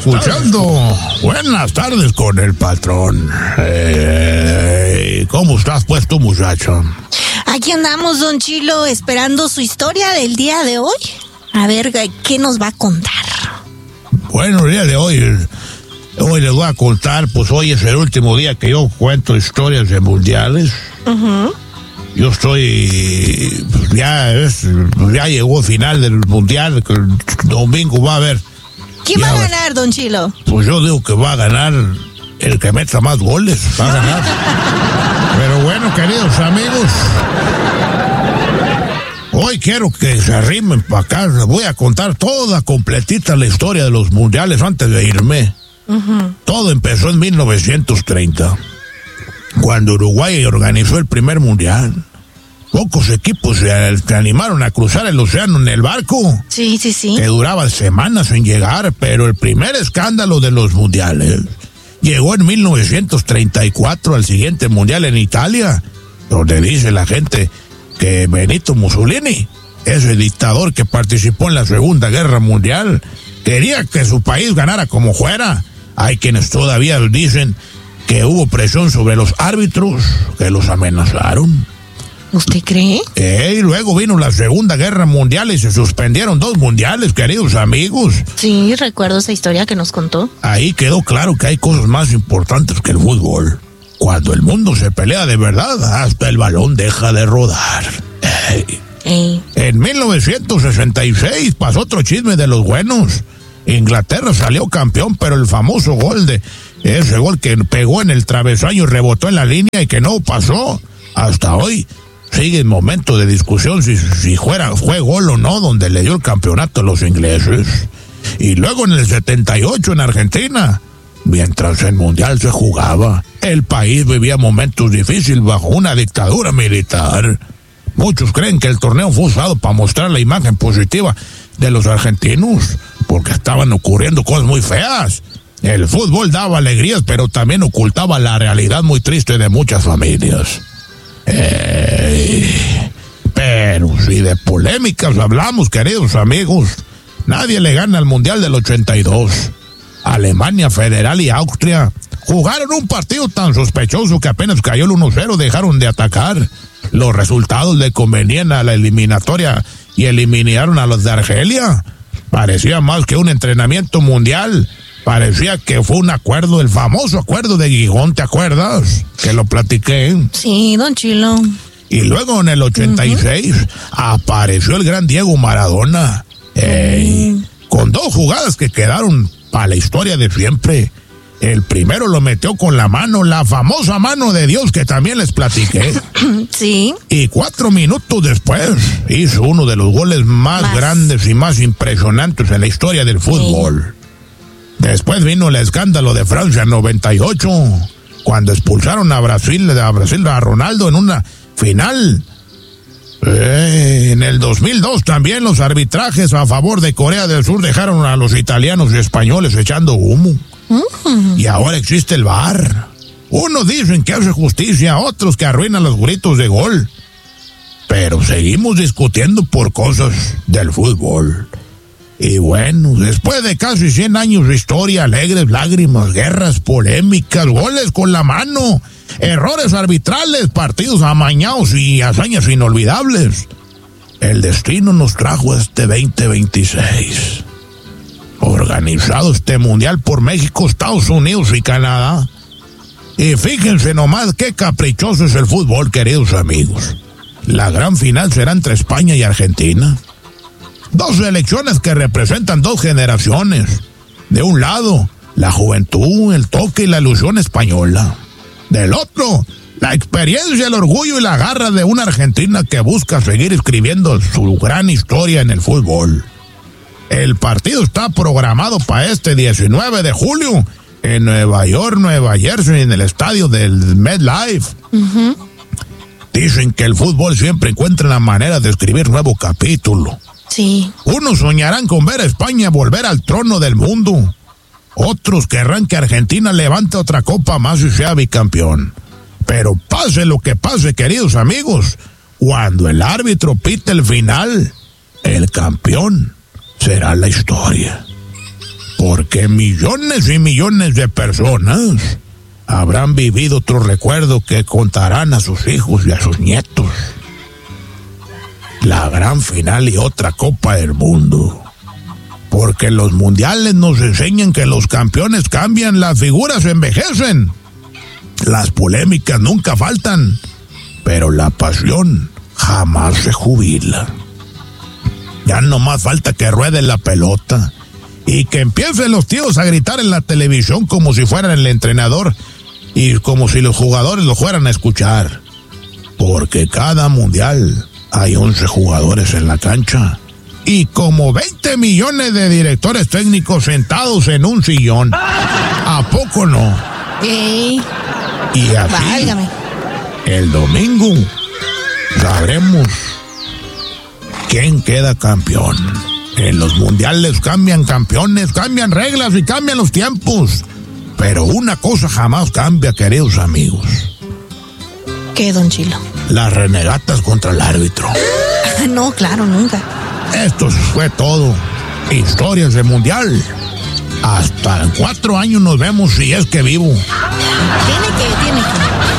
escuchando Buenas tardes con el patrón. ¿Cómo estás, pues, tú, muchacho? Aquí andamos, don Chilo, esperando su historia del día de hoy. A ver, ¿qué nos va a contar? Bueno, el día de hoy les voy a contar, pues hoy es el último día que yo cuento historias de mundiales. Uh-huh. Yo estoy, pues ya llegó el final del mundial, que el domingo va a haber. ¿Quién va a ganar, don Chilo? Pues yo digo que va a ganar el que meta más goles, va a ganar. Pero bueno, queridos amigos, hoy quiero que se arrimen para acá. Les voy a contar toda completita la historia de los mundiales antes de irme. Uh-huh. Todo empezó en 1930, cuando Uruguay organizó el primer mundial. Pocos equipos se animaron a cruzar el océano en el barco. Sí. Que duraba semanas en llegar, pero el primer escándalo de los mundiales llegó en 1934, al siguiente mundial en Italia, donde dice la gente que Benito Mussolini, ese dictador que participó en la Segunda Guerra Mundial, quería que su país ganara como fuera. Hay quienes todavía dicen que hubo presión sobre los árbitros, que los amenazaron. ¿Usted cree? Y luego vino la Segunda Guerra Mundial y se suspendieron 2 mundiales, queridos amigos. Sí, recuerdo esa historia que nos contó. Ahí quedó claro que hay cosas más importantes que el fútbol. Cuando el mundo se pelea de verdad, hasta el balón deja de rodar. En 1966 pasó otro chisme de los buenos. Inglaterra salió campeón, pero el famoso ese gol que pegó en el travesaño y rebotó en la línea y que no pasó, hasta hoy sigue en momento de discusión si fue gol o no, donde le dio el campeonato a los ingleses. Y luego en el 78 en Argentina, mientras el mundial se jugaba, el país vivía momentos difíciles bajo una dictadura militar. Muchos creen que el torneo fue usado para mostrar la imagen positiva de los argentinos, porque estaban ocurriendo cosas muy feas. El fútbol daba alegrías, pero también ocultaba la realidad muy triste de muchas familias. Pero si de polémicas hablamos, queridos amigos, nadie le gana al Mundial del 82. Alemania Federal y Austria jugaron un partido tan sospechoso que apenas cayó el 1-0 dejaron de atacar. Los resultados le convenían a la eliminatoria y eliminaron a los de Argelia. Parecía más que un entrenamiento mundial. Parecía que fue un acuerdo, el famoso acuerdo de Gijón, ¿te acuerdas? Que lo platiqué. Sí, don Chilo. Y luego en el 86 apareció el gran Diego Maradona. Con 2 jugadas que quedaron para la historia de siempre. El primero lo metió con la mano, la famosa mano de Dios que también les platiqué. Sí. Y 4 minutos después hizo uno de los goles más grandes y más impresionantes en la historia del fútbol. Sí. Después vino el escándalo de Francia en 98, cuando expulsaron a Brasil a Ronaldo en una final. En el 2002 también los arbitrajes a favor de Corea del Sur dejaron a los italianos y españoles echando humo. Y ahora existe el VAR. Unos dicen que hace justicia, otros que arruinan los gritos de gol. Pero seguimos discutiendo por cosas del fútbol. Y bueno, después de casi 100 años de historia, alegres lágrimas, guerras, polémicas, goles con la mano, errores arbitrales, partidos amañados y hazañas inolvidables, el destino nos trajo este 2026. Organizado este mundial por México, Estados Unidos y Canadá. Y fíjense nomás qué caprichoso es el fútbol, queridos amigos. La gran final será entre España y Argentina. 2 selecciones que representan 2 generaciones. De un lado, la juventud, el toque y la ilusión española. Del otro, la experiencia, el orgullo y la garra de una Argentina que busca seguir escribiendo su gran historia en el fútbol. El partido está programado para este 19 de julio en Nueva York, Nueva Jersey, en el estadio del MetLife. Uh-huh. Dicen que el fútbol siempre encuentra la manera de escribir nuevo capítulo. Sí. Unos soñarán con ver a España volver al trono del mundo. Otros querrán que Argentina levante otra copa más y sea bicampeón. Pero pase lo que pase, queridos amigos, cuando el árbitro pite el final, el campeón será la historia. Porque millones y millones de personas habrán vivido otro recuerdo que contarán a sus hijos y a sus nietos. La gran final y otra Copa del Mundo. Porque los mundiales nos enseñan que los campeones cambian, las figuras envejecen. Las polémicas nunca faltan, pero la pasión jamás se jubila. Ya no más falta que ruede la pelota y que empiecen los tíos a gritar en la televisión como si fueran el entrenador y como si los jugadores lo fueran a escuchar. Porque cada mundial hay 11 jugadores en la cancha y como 20 millones de directores técnicos sentados en un sillón. ¿A poco no? ¡Ey! Y así, Válgame. el domingo sabremos quién queda campeón. En los mundiales cambian campeones, cambian reglas y cambian los tiempos. Pero una cosa jamás cambia, queridos amigos. ¿Qué, don Chilo? Las renegatas contra el árbitro. No, claro, nunca. Esto fue todo. Historias de mundial. Hasta en 4 años nos vemos si es que vivo. Tiene que.